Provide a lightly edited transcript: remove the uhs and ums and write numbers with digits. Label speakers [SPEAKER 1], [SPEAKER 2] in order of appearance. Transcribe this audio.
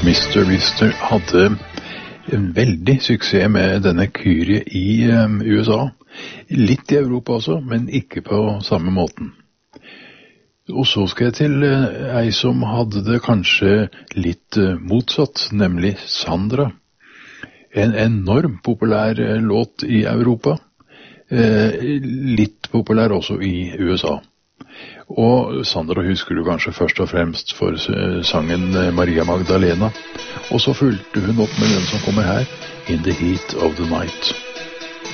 [SPEAKER 1] Mister hadde en veldig suksess med denne Kyrie i USA. Litt i Europa også, men ikke på samme måten. Og så skal jeg til ei som hadde det kanskje litt motsatt, nemlig Sandra. En enormt populær låt i Europa. Litt populær også i USA. Og Sandra husker du kanskje først og fremst for sangen Maria Magdalena. Og så fulgte hun opp med den som kommer her, In the Heat of the Night.